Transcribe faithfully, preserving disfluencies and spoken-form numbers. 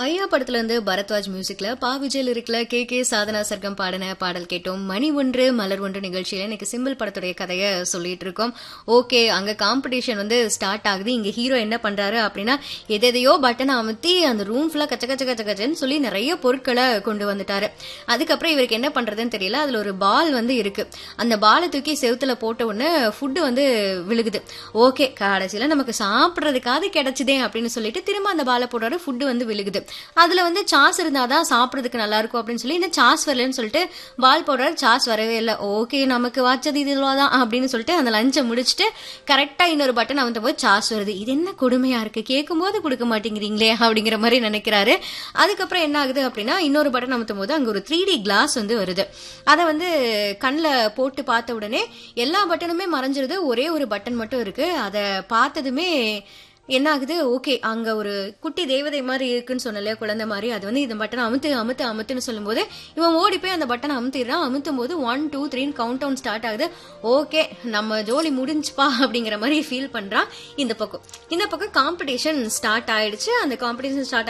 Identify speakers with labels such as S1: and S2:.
S1: ஐயா படத்துல இருந்து பரத்வாஜ் மியூசிக்ல பா விஜய் இருக்குல்ல கே கே சாதனா சர்க்கம் பாடின பாடல் கேட்டோம். மணி ஒன்று மலர் ஒன்று நிகழ்ச்சியில இன்னைக்கு சிம்பிள் படத்துடைய கதையை சொல்லிட்டு இருக்கோம். ஓகே, அங்க காம்படிஷன் வந்து ஸ்டார்ட் ஆகுது. இங்க ஹீரோ என்ன பண்றாரு அப்படின்னா, எதையோ பட்டனை அமுத்தி அந்த ரூம் ஃபுல்லா கச்ச கச்ச கச்ச கச்சன்னு சொல்லி நிறைய பொருட்களை கொண்டு வந்துட்டாரு. அதுக்கப்புறம் இவருக்கு என்ன பண்றதுன்னு தெரியல. அதுல ஒரு பால் வந்து இருக்கு. அந்த பாலை தூக்கி செவுத்துல போட்ட உடனே ஃபுட்டு வந்து விழுகுது. ஓகே, கடைசியில நமக்கு சாப்பிடறதுக்காவது கிடைச்சதே அப்படின்னு சொல்லிட்டு திரும்ப அந்த பாலை போடுறாரு. ஃபுட்டு வந்து விழுகுது. அதுல வந்து சாஸ் இருந்தாதான் சாப்பிடறதுக்கு நல்லா இருக்கும் அப்படின்னு சொல்லி இந்த சாஸ் வரலன்னு சொல்லிட்டு பால் போடுறாரு. சாஸ் வரவே இல்லை. ஓகே, நமக்கு வாச்சது இதுவாதான் அப்படின்னு சொல்லிட்டு அந்த லஞ்சை முடிச்சுட்டு கரெக்டா இன்னொரு பட்டன் அவன் போது சாஸ் வருது. இது என்ன கொடுமையா இருக்கு, கேட்கும் போது கொடுக்க மாட்டேங்கிறீங்களே அப்படிங்கிற மாதிரி நினைக்கிறாரு. அதுக்கப்புறம் என்ன ஆகுது அப்படின்னா, இன்னொரு பட்டன் அமுத்தும் போது அங்க ஒரு த்ரீ டி கிளாஸ் வந்து வருது. அதை வந்து கண்ணில் போட்டு பார்த்த உடனே எல்லா பட்டனுமே மறைஞ்சிருது. ஒரே ஒரு பட்டன் மட்டும் இருக்கு. அதை பார்த்ததுமே என்ன ஆகுது, ஓகே, அங்க ஒரு குட்டி தேவதை மாதிரி இருக்குன்னு சொன்னல, குழந்தை மாதிரி. அது வந்து இந்த பட்டனை அமுத்து அமுத்து அமுத்துன்னு சொல்லும் போது இவன் ஓடி போய் அந்த பட்டனை அமுத்திடுறான். அமுத்தும் போது ஒன் டூ த்ரீன்னு கவுண்ட் டவுன் ஸ்டார்ட் ஆகுது. ஓகே, நம்ம ஜோலி முடிஞ்சுப்பா அப்படிங்கிற மாதிரி ஃபீல் பண்றான். இந்த பக்கம் இந்த பக்கம் காம்படிஷன் ஸ்டார்ட் ஆயிடுச்சு. அந்த காம்படிஷன் ஸ்டார்ட்